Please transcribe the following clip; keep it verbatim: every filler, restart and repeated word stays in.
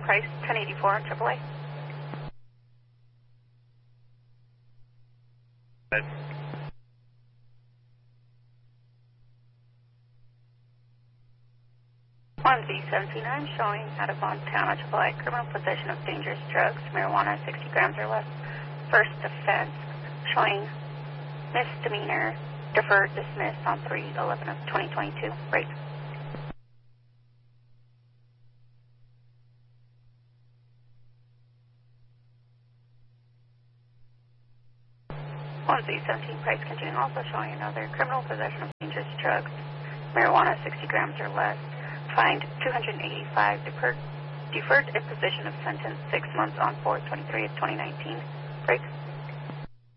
Price, ten eighty-four on triple A. Good. one Z seventy-nine showing out of Montana, triple A, criminal possession of dangerous drugs, marijuana, sixty grams or less. First offense, showing misdemeanor, deferred, dismissed on three eleven of twenty twenty-two. Break. one Z seventeen Price continuing, also showing another criminal possession of dangerous drugs, marijuana, sixty grams or less. Fined two hundred eighty-five, deferred, deferred imposition of sentence six months on four twenty-three of twenty nineteen. Break.